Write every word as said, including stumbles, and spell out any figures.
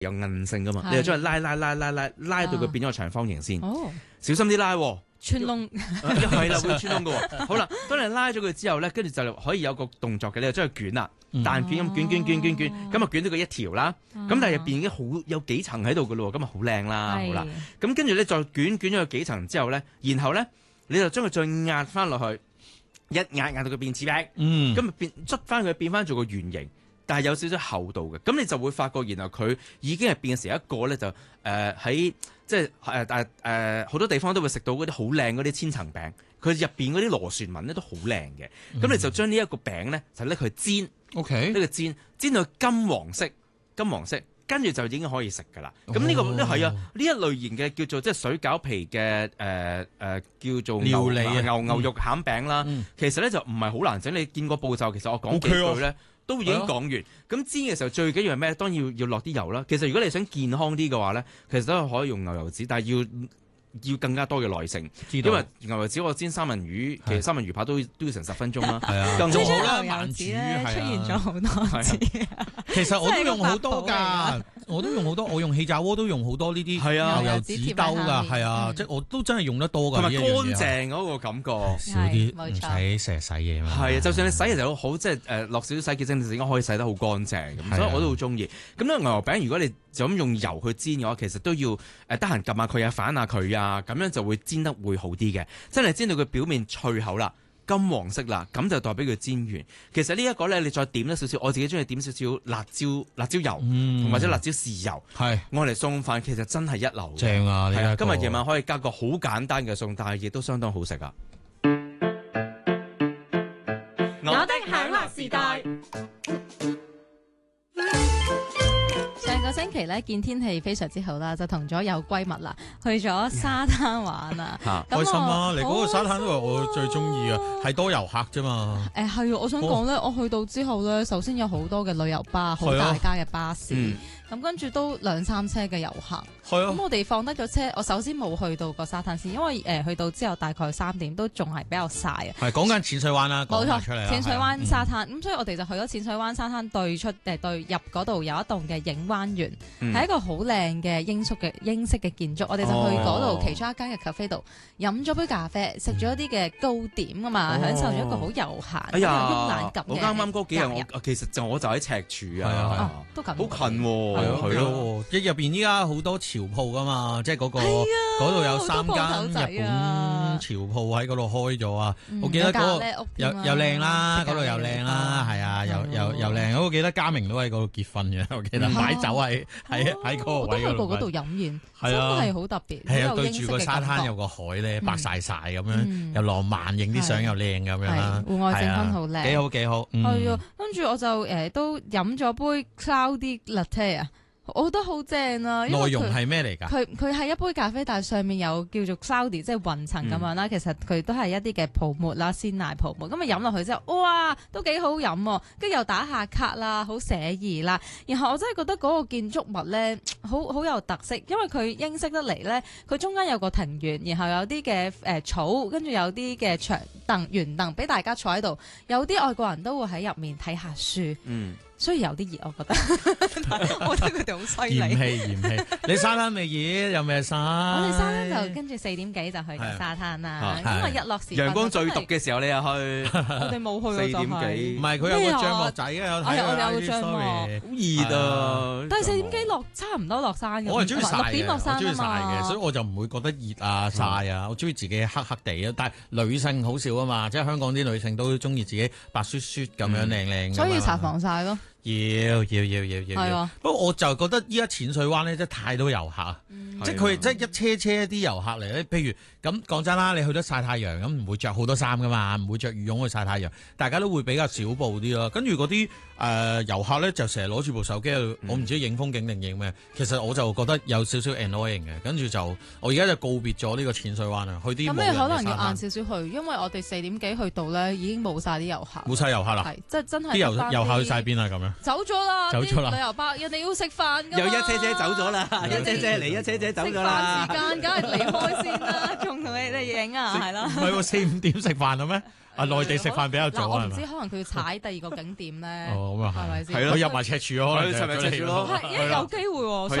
有韌性噶嘛，你就將佢拉拉拉拉拉拉到佢變咗個長方形先，哦、小心啲拉、哦。 穿窿係啦，會穿窿嘅喎。好啦，當你拉咗佢之後咧，跟住就可以有個動作嘅，你就將佢捲啦，彈捲咁捲捲捲捲捲，咁啊捲到佢一條啦。咁但係入邊已經好有幾層喺度嘅咯，咁啊好靚啦，好啦。咁跟住咧再捲捲咗佢幾層之後咧，然後咧你就將佢再壓翻落去，一壓壓到佢變紙餅，咁啊變捽翻佢變翻做個圓形。但係有少少厚度嘅，咁你就會發覺，然後佢已經係變成一個咧，就誒喺、呃、即係誒誒誒好多地方都會食到嗰啲好靚嗰啲千層餅，佢入邊嗰啲螺旋紋咧都好靚嘅。咁、嗯、你就將呢一個餅咧就拎佢煎，OK，呢個煎煎到金黃色，金黃色，跟住就已經可以食㗎啦。咁呢、哦這個都係啊，呢一類型嘅叫做即係水餃皮嘅誒誒叫做牛料理牛牛肉餡餅啦。嗯、其實咧就唔係好難整，你見過步驟，其實我講幾句咧。Okay 都已經講完，咁煎嘅時候最緊要係咩？當然要要落啲油啦。其實如果你想健康啲嘅話咧，其實都係可以用牛油紙，但係要要更加多嘅耐性，因為牛油紙我煎三文魚，其實三文魚扒都都要成十分鐘啦。係啊， 更好啦，牛油紙咧出現咗好多次。 其實我都用好多㗎，我都用好多，我用氣炸鍋都用好多呢啲牛油紙兜㗎，係啊，即係我都真係用得多㗎。 同埋乾淨嗰個感覺少啲，唔使成日洗嘢嘛。 係啊，就算你洗嘅時候好，即係誒落少少洗潔精，你應該可以洗得好乾淨咁，所以我都好中意。咁呢個牛油餅如果你就咁用油去煎嘅話，其實都要誒得閒撳下佢啊，反下佢啊，咁樣就會煎得會好啲嘅。真係煎到佢表面脆口啦，金黃色啦，咁就代表佢煎完。其實呢一個咧，你再點咗少少，我自己中意點少少辣椒辣椒油，嗯、或者辣椒豉油，係我嚟餸飯，其實真係一流。 正啊！係啊， 今日夜晚可以加個好簡單嘅餸，但係亦都相當好食啊！ 我的享樂時代。 上個星期咧見天氣非常之好啦，就同咗有閨蜜啦去咗沙灘玩啊！ 開心啊！嚟嗰個沙灘都係我最中意啊，係多遊客啫嘛。 誒係啊，我想講咧，我去到之後咧，首先有好多嘅旅遊巴，好大家嘅巴士，咁跟住都兩三車嘅遊客。係啊，咁我哋放低咗車，我首先冇去到個沙灘先，因為誒去到之後大概三點都仲係比較曬啊。 係講緊淺水灣啦， 冇錯， 出嚟淺水灣沙灘，咁所以我哋就去咗淺水灣沙灘對出誒對入嗰度有一棟嘅影灣園，係一個好靚嘅英式嘅英式嘅建築。我哋就去嗰度其中一間嘅 cafe 度飲咗杯咖啡，食咗一啲嘅糕點啊嘛，享受咗一個好悠閒、有慵懶感嘅。 我啱啱嗰幾日我其實就我就喺赤柱啊， 都近， 好近喎，係咯。 一入邊依家好多潮鋪噶嘛，即係嗰個嗰度有三間日本潮鋪喺嗰度開咗啊！我記得嗰個又又靚啦，嗰度又靚啦，係啊，又又又靚。我記得嘉明都喺嗰度結婚嘅，我記得擺酒喺喺喺嗰個位嗰度。 我都去過嗰度飲宴，真係好特別。 係啊，對住個沙灘有個海咧，白晒晒咁樣，又浪漫，影啲相又靚咁樣啦。 戶外景觀好靚， 幾好幾好。 係啊，跟住我就誒都飲咗杯 Cloudy Latte 啊。我覺得好正啊！ 內容係咩嚟㗎？佢佢係一杯咖啡，但係上面有叫做 cloudy， 即係雲層咁樣啦。嗯、其實佢都係一啲嘅泡沫啦，鮮奶泡沫。咁啊飲落去之後，哇，都幾好飲喎！跟住又打下卡啦，好寫意啦。然後我真係覺得嗰個建築物咧，好好有特色，因為佢英式得嚟咧，佢中間有個庭園，然後有啲嘅誒草，跟住有啲嘅長凳、圓凳俾大家坐喺度。有啲外國人都會喺入面睇下書。嗯。雖然有啲熱，我覺得，我覺得佢哋好犀利。 嫌棄嫌棄，你沙灘未熱，有咩沙？ 我哋沙灘就跟住四點幾就去咗沙灘啦。因為日落時陽光最毒嘅時候，你又去。 我哋冇去。 四點幾？ 唔係佢有個帳幕仔嘅， 我哋我哋有個帳幕。 好熱啊！ 但係四點幾落，差唔多落山嘅。 我係中意曬嘅， 六點落山啊嘛。 所以我就唔會覺得熱啊曬啊。我中意自己黑黑地啊。但係女性好少啊嘛，即係香港啲女性都中意自己白雪雪咁樣靚靚。 所以要搽防曬咯。 要要要要要要，不過我就覺得依家淺水灣咧，真係太多遊客，嗯、即係佢即係一車車啲遊客嚟咧。譬如咁講真啦，你去得曬太陽咁，唔會着好多衫噶嘛，唔會着羽絨去曬太陽，大家都會比較少步啲咯。跟住嗰啲誒遊客咧，就成日攞住部手機，嗯、我唔知影風景定影咩。其實我就覺得有少少 annoying 嘅。跟住就我而家就告別咗呢個淺水灣啊，去啲冇人嘅沙灘。 咁你可能要晏少少去，因為我哋四點幾去到咧，已經冇曬啲遊客。 冇曬遊客啦， 係即係真係啲遊遊客去曬邊啊？咁樣。 走咗啦， 走咗啦啲旅遊巴人哋要食飯㗎嘛， 又一車車走咗啦，一車車嚟，一車車走咗啦。 食飯時間梗係離開先啦，仲同你哋影啊，係啦。 唔係喎，四五點食飯啦咩？啊，內地食飯比較早啊， 我唔知可能佢要踩第二個景點咧。 哦，咁啊係咪先？ 係咯， 佢入埋赤柱可能入埋赤柱咯。 係，因為有機會喎。